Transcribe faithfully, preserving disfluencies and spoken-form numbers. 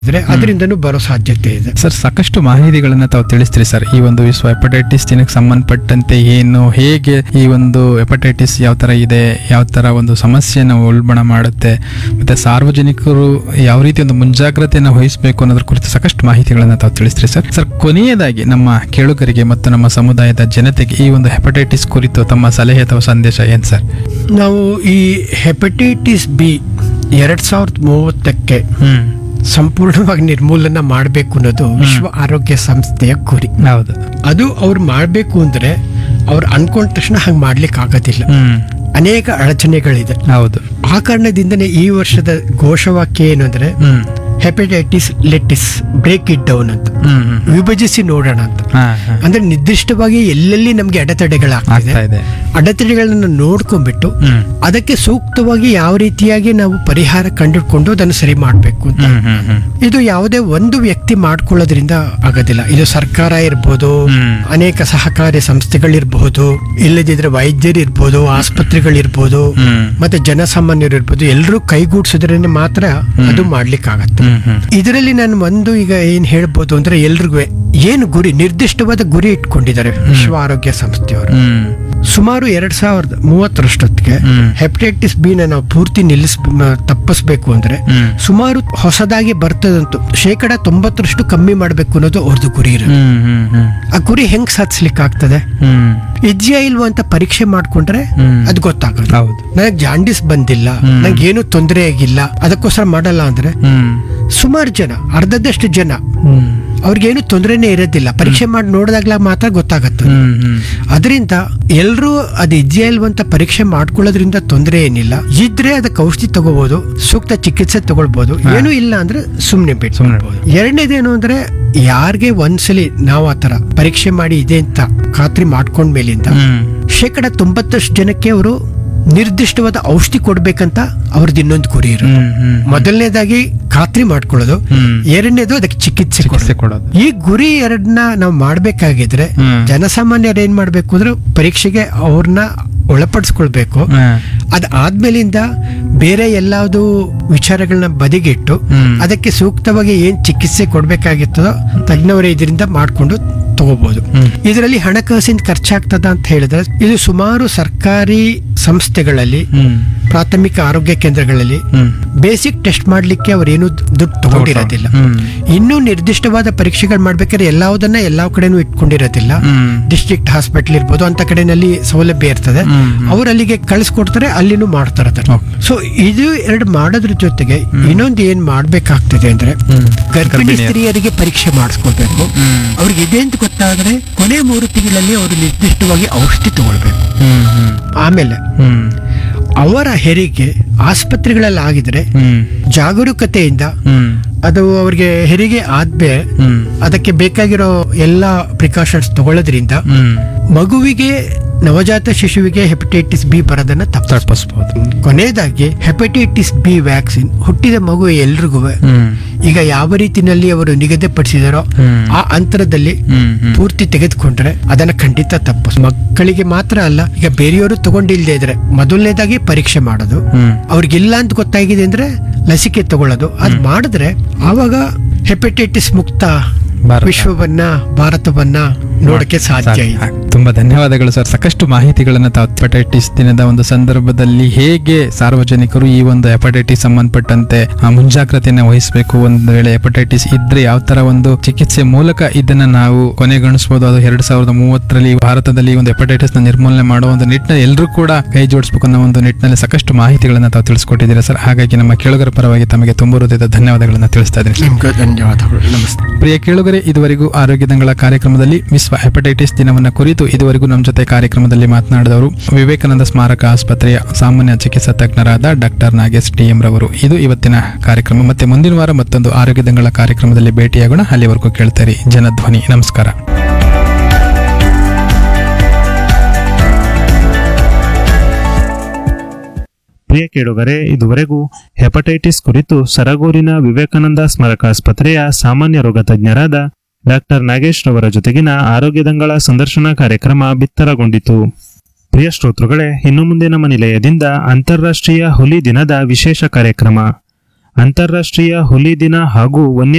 ಇದ್ರೆ ಅದರಿಂದನೂ ಬರೋ ಸಾಧ್ಯತೆ ಇದೆ. ಸರ್, ಸಾಕಷ್ಟು ಮಾಹಿತಿಗಳನ್ನ ತಾವು ತಿಳಿಸ್ತೀರಿ ಸರ್. ಈ ಒಂದು ವಿಶ್ವ ಹೆಪಟೈಟಿಸ್ ದಿನಕ್ಕೆ ಸಂಬಂಧಪಟ್ಟಂತೆ ಏನು, ಹೇಗೆ ಈ ಒಂದು ಹೆಪಟೈಟಿಸ್ ಯಾವ ತರ ಇದೆ, ಯಾವ ತರ ಒಂದು ಸಮಸ್ಯೆನ ಉಲ್ಬಣ ಮಾಡುತ್ತೆ, ಮತ್ತೆ ಸಾರ್ವಜನಿಕರು ಯಾವ ರೀತಿ ಒಂದು ಮುಂಜಾಗ್ರತೆಯನ್ನು ವಹಿಸಬೇಕು ಅನ್ನೋದ್ರ ಕುರಿತು ಸಾಕಷ್ಟು ಮಾಹಿತಿಗಳನ್ನ ತಾವು ತಿಳಿಸ್ತೀರಿ ಸರ್. ಸರ್, ಕೊನೆಯದಾಗಿ ನಮ್ಮ ಕೇಳುಗರಿಗೆ ಮತ್ತು ನಮ್ಮ ಸಮುದಾಯದ ಜನತೆಗೆ ಈ ಒಂದು ಹೆಪಟೈಟಿಸ್ ಕುರಿತು ತಮ್ಮ ಸಲಹೆ ಅಥವಾ ಸಂದೇಶ ಏನ್ ಸರ್? ನಾವು ಈ ಹೆಪಟೈಟಿಸ್ ಬಿ ಎರಡ್ ಸಾವಿರದ ಮೂವತ್ತಕ್ಕೆ ಹ್ಮ್ ಸಂಪೂರ್ಣವಾಗಿ ನಿರ್ಮೂಲನ ಮಾಡಬೇಕು ಅನ್ನೋದು ವಿಶ್ವ ಆರೋಗ್ಯ ಸಂಸ್ಥೆಯ ಗುರಿ. ಹೌದು. ಅದು ಅವ್ರು ಮಾಡಬೇಕು ಅಂದ್ರೆ ಅವ್ರು ಅನ್ಕೊಂಡ ತಕ್ಷಣ ಹಂಗೆ ಮಾಡ್ಲಿಕ್ಕೆ ಆಗೋದಿಲ್ಲ. ಹ್ಮ್ ಅನೇಕ ಅಡಚಣೆಗಳಿದೆ. ಹೌದು. ಆ ಕಾರಣದಿಂದನೇ ಈ ವರ್ಷದ ಘೋಷವಾಕ್ಯ ಏನು ಅಂದ್ರೆ ಹ್ಮ್ hepatitis lettuce break it down ಅಂತ, ಹ್ಮ್ ಹ್ಮ್ ವಿಭಜಿಸಿ ನೋಡೋಣ ಅಂತ. ಹಾ, ಹಾ. ಅಂದ್ರೆ ನಿರ್ದಿಷ್ಟವಾಗಿ ಎಲ್ಲೆಲ್ಲಿ ನಮ್ಗೆ ಅಡೆತಡೆಗಳಾಗ್ತಿದೆ, ಆಗ್ತಾ ಇದೆ. ಅಡೆತಡೆಗಳನ್ನ ನೋಡ್ಕೊಂಡ್ಬಿಟ್ಟು ಹ್ಮ್ ಅದಕ್ಕೆ ಸೂಕ್ತವಾಗಿ ಯಾವ ರೀತಿಯಾಗಿ ನಾವು ಪರಿಹಾರ ಕಂಡುಕೊಂಡು ಅದನ್ನು ಸರಿ ಮಾಡಬೇಕು ಅಂತ. ಹ್ಮ್ ಹ್ಮ್ ಹ್ಮ್ ಇದು ಯಾವುದೇ ಒಂದು ವ್ಯಕ್ತಿ ಮಾಡ್ಕೊಳ್ಳೋದ್ರಿಂದ ಆಗೋದಿಲ್ಲ. ಇದು ಸರ್ಕಾರ ಇರ್ಬೋದು, ಹ್ಮ್. ಅನೇಕ ಸಹಕಾರಿ ಸಂಸ್ಥೆಗಳಿರ್ಬಹುದು, ಇಲ್ಲದಿದ್ರೆ ವೈದ್ಯರಿರ್ಬೋದು, ಆಸ್ಪತ್ರೆಗಳಿರ್ಬೋದು, ಹ್ಮ್. ಮತ್ತೆ ಜನಸಾಮಾನ್ಯರು ಇರ್ಬೋದು, ಎಲ್ಲರೂ ಕೈಗೂಡಿಸಿದ್ರೇನೆ ಮಾತ್ರ ಅದು ಮಾಡ್ಲಿಕ್ಕಾಗತ್ತೆ. ಹ್ಮ್ ಹ್ಮ್ ಇದರಲ್ಲಿ ನಾನು ಒಂದು ಈಗ ಏನ್ ಹೇಳ್ಬೋದು ಅಂದ್ರೆ ಎಲ್ರಿಗೂ ಏನು ಗುರಿ, ನಿರ್ದಿಷ್ಟವಾದ ಗುರಿ ಇಟ್ಕೊಂಡಿದ್ದಾರೆ ವಿಶ್ವ ಆರೋಗ್ಯ ಸಂಸ್ಥೆಯವರು. ಹ್ಮ್ ಸುಮಾರು ಎರಡ್ ಸಾವಿರದ ಮೂವತ್ತರಷ್ಟೊತ್ತಿಗೆ ಹ್ಮ್. ಹೆಪಟೈಟಿಸ್ ಬಿ ನ ನಾವು ಪೂರ್ತಿ ನಿಲ್ಲಿಸ್ ತಪ್ಪಿಸ್ಬೇಕು ಅಂದ್ರೆ ಹ್ಮ್. ಸುಮಾರು ಹೊಸದಾಗಿ ಬರ್ತದಂತೂ ಶೇಕಡ ತೊಂಬತ್ತರಷ್ಟು ಕಮ್ಮಿ ಮಾಡಬೇಕು ಅನ್ನೋದು ಅವ್ರದ್ದು ಗುರಿ ಇರುತ್ತೆ. ಹ್ಮ್ ಹ್ಮ್ ಹ್ಮ್ ಆ ಗುರಿ ಹೆಂಗ್ ಸಾಧಿಸ್ಲಿಕ್ಕೆ ಆಗ್ತದೆ? ಹ್ಮ್ ಇದ್ಯಾ ಇಲ್ವಾ ಅಂತ ಪರೀಕ್ಷೆ ಮಾಡ್ಕೊಂಡ್ರೆ ಹ್ಮ್. ಅದು ಗೊತ್ತಾಗೋದು. ಹೌದು. ನನಗೆ ಜಾಂಡಿಸ್ ಬಂದಿಲ್ಲ, ಹ್ಮ್. ನಂಗೆ ಏನು ತೊಂದರೆ ಆಗಿಲ್ಲ, ಅದಕ್ಕೋಸ್ಕರ ಮಾಡಲ್ಲ ಅಂದ್ರೆ ಹ್ಮ್ ಸುಮಾರು ಜನ, ಅರ್ಧದಷ್ಟು ಜನ ಹ್ಮ್ ಅವ್ರಿಗೇನು ತೊಂದರೆನೇ ಇರೋದಿಲ್ಲ. ಪರೀಕ್ಷೆ ಮಾಡಿ ನೋಡಿದಾಗ್ಲ ಮಾತ್ರ ಗೊತ್ತಾಗತ್ತೆ. ಹ್ಮ್ ಹ್ಮ್ ಅದರಿಂದ ಎಲ್ಲರೂ ಅದು ಇದ್ಯಾ ಇಲ್ವಾ ಅಂತ ಪರೀಕ್ಷೆ ಮಾಡ್ಕೊಳ್ಳೋದ್ರಿಂದ ತೊಂದರೆ ಏನಿಲ್ಲ. ಇದ್ರೆ ಅದಕ್ಕೆ ಔಷಧಿ ತಗೋಬಹುದು, ಸೂಕ್ತ ಚಿಕಿತ್ಸೆ ತಗೊಳ್ಬಹುದು. ಏನು ಇಲ್ಲ ಅಂದ್ರೆ ಸುಮ್ನೆ ಬಿಟ್ಟು ಸುಮ್ನೆ. ಎರಡನೇದೇನು ಅಂದ್ರೆ ಯಾರಿಗೆ ಒಂದ್ಸಲಿ ನಾವು ಆತರ ಪರೀಕ್ಷೆ ಮಾಡಿ ಇದೆ ಅಂತ ಖಾತ್ರಿ ಮಾಡ್ಕೊಂಡ್ಮೇಲಿಂದ ಹ್ಮ್ ಶೇಕಡ ತೊಂಬತ್ತಷ್ಟು ಜನಕ್ಕೆ ಅವರು ನಿರ್ದಿಷ್ಟವಾದ ಔಷಧಿ ಕೊಡ್ಬೇಕಂತ ಅವ್ರದ್ದು ಇನ್ನೊಂದು ಗುರಿ ಇರುತ್ತೆ. ಹ್ಮ್ ಹ್ಮ್ ಮೊದಲನೇದಾಗಿ ಖಾತ್ರಿ ಮಾಡ್ಕೊಳ್ಳೋದು, ಹ್ಮ್. ಎರಡನೇದು ಅದಕ್ಕೆ ಚಿಕಿತ್ಸೆ ಚಿಕಿತ್ಸೆ ಕೊಡೋದು. ಕೊಡೋದು. ಈ ಗುರಿ ಎರಡನ್ನ ನಾವು ಮಾಡ್ಬೇಕಾಗಿದ್ರೆ ಹ್ಮ್. ಜನಸಾಮಾನ್ಯರು ಏನ್ ಮಾಡ್ಬೇಕು ಅಂದ್ರೆ ಪರೀಕ್ಷೆಗೆ ಅವ್ರನ್ನ ಒಳಪಡಿಸ್ಕೊಳ್ಬೇಕು. ಹ್ಮ್. ಅದಾದ್ಮೇಲಿಂದ ಬೇರೆ ಎಲ್ಲಾವುದು ವಿಚಾರಗಳನ್ನ ಬದಿಗಿಟ್ಟು ಹ್ಮ್. ಅದಕ್ಕೆ ಸೂಕ್ತವಾಗಿ ಏನ್ ಚಿಕಿತ್ಸೆ ಕೊಡ್ಬೇಕಾಗಿರ್ತದೋ ತಜ್ಞವರೇ ಇದರಿಂದ ಮಾಡ್ಕೊಂಡು ತಗೋಬಹುದು. ಹ್ಮ್. ಇದರಲ್ಲಿ ಹಣಕಾಸಿನ ಖರ್ಚಾಗ್ತದ ಅಂತ ಹೇಳಿದ್ರೆ ಇದು ಸುಮಾರು ಸರ್ಕಾರಿ ಸಂಸ್ಥೆಗಳಲ್ಲಿ, ಹ್ಮ್ ಪ್ರಾಥಮಿಕ ಆರೋಗ್ಯ ಕೇಂದ್ರಗಳಲ್ಲಿ ಹ್ಮ್ ಬೇಸಿಕ್ ಟೆಸ್ಟ್ ಮಾಡ್ಲಿಕ್ಕೆ ಅವ್ರೇನು ದುಡ್ಡು ತಗೊಂಡಿರೋದಿಲ್ಲ. ಹ್ಮ್. ಇನ್ನೂ ನಿರ್ದಿಷ್ಟವಾದ ಪರೀಕ್ಷೆಗಳು ಮಾಡ್ಬೇಕಾದ್ರೆ ಎಲ್ಲಾವುದನ್ನ ಎಲ್ಲಾ ಕಡೆನೂ ಇಟ್ಕೊಂಡಿರೋದಿಲ್ಲ. ಹ್ಮ್. ಡಿಸ್ಟ್ರಿಕ್ಟ್ ಹಾಸ್ಪಿಟಲ್ ಇರ್ಬೋದು, ಅಂತ ಕಡೆನಲ್ಲಿ ಸೌಲಭ್ಯ ಇರ್ತದೆ. ಹ್ಮ್. ಅವ್ರು ಅಲ್ಲಿಗೆ ಕಳಿಸ್ಕೊಡ್ತಾರೆ, ಅಲ್ಲಿನೂ ಮಾಡ್ತಾರೆ. Okay. ಸೊ ಇದು ಎರಡು ಮಾಡೋದ್ರ ಜೊತೆಗೆ ಇನ್ನೊಂದು ಏನ್ ಮಾಡ್ಬೇಕಾಗ್ತದೆ ಅಂದ್ರೆ ಹ್ಮ್. ಗರ್ಭಿಣಿ ಗರ್ಭಿಣಿಯರು. ಸ್ತ್ರೀಯರಿಗೆ ಪರೀಕ್ಷೆ ಮಾಡಿಸ್ಕೊಳ್ಬೇಕು. ಹ್ಮ್. ಅವ್ರಿಗೆ ಇದೆ ಅಂತ ಗೊತ್ತಾದ್ರೆ ಕೊನೆ ಮೂರು ತಿಂಗಳಲ್ಲಿ ಅವರು ನಿರ್ದಿಷ್ಟವಾಗಿ ಔಷಧಿ ತಗೊಳ್ಬೇಕು. ಹ್ಮ್ ಹ್ಮ್ ಆಮೇಲೆ ಹ್ಮ್ ಅವರ ಹೆರಿಗೆ ಆಸ್ಪತ್ರೆಗಳಲ್ಲಿ ಆಗಿದ್ರೆ ಹ್ಮ್ ಜಾಗರೂಕತೆಯಿಂದ ಹ್ಮ್ ಅದು ಅವ್ರಿಗೆ ಹೆರಿಗೆ ಆದ್ಮೇಲೆ ಹ್ಮ್ ಅದಕ್ಕೆ ಬೇಕಾಗಿರೋ ಎಲ್ಲಾ ಪ್ರಿಕಾಷನ್ಸ್ ತಗೊಳ್ಳೋದ್ರಿಂದ ಹ್ಮ್ ಮಗುವಿಗೆ, ನವಜಾತ ಶಿಶುವಿಗೆ ಹೆಪಟೈಟಿಸ್ ಬಿ ಬರೋದನ್ನ ತಪ್ಪಿಸ್ಬೋದು. ತಪ್ಪಿಸ್ಬೋದು. ಕೊನೆಯದಾಗಿ ಹೆಪಟೈಟಿಸ್ ಬಿ ವ್ಯಾಕ್ಸಿನ್ ಹುಟ್ಟಿದ ಮಗು ಎಲ್ರಿಗೂ ಹ್ಮ್ ಈಗ ಯಾವ ರೀತಿನಲ್ಲಿ ಅವರು ನಿಗದಿಪಡಿಸಿದಾರೋ ಹ್ಮ್. ಆ ಅಂತರದಲ್ಲಿ ಹ್ಮ್ ಹ್ಮ್ ಪೂರ್ತಿ ತೆಗೆದುಕೊಂಡ್ರೆ ಅದನ್ನ ಖಂಡಿತ ತಪ್ಪು. ಮಕ್ಕಳಿಗೆ ಮಾತ್ರ ಅಲ್ಲ, ಈಗ ಬೇರೆಯವರು ತಗೊಂಡಿಲ್ದೇ ಇದ್ರೆ ಮೊದಲನೇದಾಗಿ ಪರೀಕ್ಷೆ ಮಾಡೋದು, ಹ್ಮ್ ಅವ್ರಿಗಿಲ್ಲ ಅಂತ ಗೊತ್ತಾಗಿದೆ ಅಂದ್ರೆ ಲಸಿಕೆ ತಗೊಳ್ಳೋದು. ಅದ್ ಮಾಡಿದ್ರೆ ಆವಾಗ ಹೆಪಟೈಟಿಸ್ ಮುಕ್ತ ಭಾರತ. ವಿಶ್ವವನ್ನ, ಭಾರತವನ್ನ ನೋಡಕ್ಕೆ ಸಾಧ್ಯ ಇದೆ. ತುಂಬಾ ಧನ್ಯವಾದಗಳು ಸರ್. ಸಾಕಷ್ಟು ಮಾಹಿತಿಗಳನ್ನ ತಾವು ಹೆಪಟೈಟಿಸ್ ದಿನದ ಒಂದು ಸಂದರ್ಭದಲ್ಲಿ ಹೇಗೆ ಸಾರ್ವಜನಿಕರು ಈ ಒಂದು ಹೆಪಟೈಟಿಸ್ ಸಂಬಂಧಪಟ್ಟಂತೆ ಆ ಮುಂಜಾಗ್ರತೆಯನ್ನು ವಹಿಸಬೇಕು, ಒಂದು ವೇಳೆ ಹೆಪಟೈಟಿಸ್ ಇದ್ರೆ ಯಾವ ತರ ಒಂದು ಚಿಕಿತ್ಸೆ ಮೂಲಕ ಇದನ್ನ ನಾವು ಕೊನೆಗಾಣಿಸಬಹುದು, ಅದು ಎರಡ್ ಸಾವಿರದ ಮೂವತ್ತರಲ್ಲಿ ಭಾರತದಲ್ಲಿ ಒಂದು ಹೆಪಟೈಟಿಸ್ ನ ನಿರ್ಮೂಲನೆ ಮಾಡುವ ಒಂದು ನಿಟ್ಟಿನಲ್ಲಿ ಎಲ್ಲರೂ ಕೂಡ ಕೈ ಜೋಡಿಸಬೇಕು ಅನ್ನೋ ಒಂದು ನಿಟ್ಟಿನಲ್ಲಿ ಸಾಕಷ್ಟು ಮಾಹಿತಿಗಳನ್ನ ತಾವು ತಿಳಿಸ್ಕೊಟ್ಟಿದ್ದೀರಾ ಸರ್. ಹಾಗಾಗಿ ನಮ್ಮ ಕೇಳುಗರ ಪರವಾಗಿ ತಮಗೆ ತುಂಬ ಹೃದಯದ ಧನ್ಯವಾದಗಳನ್ನ ತಿಳಿಸ್ತಾ ಇದ್ದೀನಿ. ನಿಮ್ಗೆ ಧನ್ಯವಾದಗಳು. ನಮಸ್ತೆ. ಪ್ರಿಯ ಕೇಳುಗರೆ, ಇದುವರೆಗೂ ಆರೋಗ್ಯ ದಂಗಳ ಕಾರ್ಯಕ್ರಮದಲ್ಲಿ ವಿಶ್ವ ಹೆಪಟೈಟಿಸ್ ದಿನವನ್ನ ಕುರಿತು ಇದುವರೆಗೂ ನಮ್ಮ ಜೊತೆ ಕಾರ್ಯಕ್ರಮದಲ್ಲಿ ಮಾತನಾಡಿದವರು ವಿವೇಕಾನಂದ ಸ್ಮಾರಕ ಆಸ್ಪತ್ರೆಯ ಸಾಮಾನ್ಯ ಚಿಕಿತ್ಸಾ ತಜ್ಞರಾದ ಡಾಕ್ಟರ್ ನಾಗೇಶ್ ಟಿ ಎಂ ರವರು. ಇದು ಇವತ್ತಿನ ಕಾರ್ಯಕ್ರಮ. ಮತ್ತೆ ಮುಂದಿನ ವಾರ ಮತ್ತೊಂದು ಆರೋಗ್ಯ ದಂಗಳ ಕಾರ್ಯಕ್ರಮದಲ್ಲಿ ಭೇಟಿಯಾಗೋಣ. ಅಲ್ಲಿವರೆಗೂ ಕೇಳ್ತಾರೆ ಜನಧ್ವನಿ. ನಮಸ್ಕಾರ. ಪ್ರಿಯ ಕೇಳುಗರೆ, ಇದುವರೆಗೂ ಹೆಪಟೈಟಿಸ್ ಕುರಿತು ಸರಗೂರಿನ ವಿವೇಕಾನಂದ ಸ್ಮಾರಕ ಆಸ್ಪತ್ರೆಯ ಸಾಮಾನ್ಯ ರೋಗ ತಜ್ಞರಾದ ಡಾಕ್ಟರ್ ನಾಗೇಶ್ ರವರ ಜೊತೆಗಿನ ಆರೋಗ್ಯ ದಂಗಳ ಸಂದರ್ಶನ ಕಾರ್ಯಕ್ರಮ ಬಿತ್ತರಗೊಂಡಿತು. ಪ್ರಿಯ ಶ್ರೋತೃಗಳೇ, ಇನ್ನು ಮುಂದೆ ನಮ್ಮ ನಿಲಯದಿಂದ ಅಂತಾರಾಷ್ಟ್ರೀಯ ಹುಲಿ ದಿನದ ವಿಶೇಷ ಕಾರ್ಯಕ್ರಮ ಅಂತಾರಾಷ್ಟ್ರೀಯ ಹುಲಿ ದಿನ ಹಾಗೂ ವನ್ಯ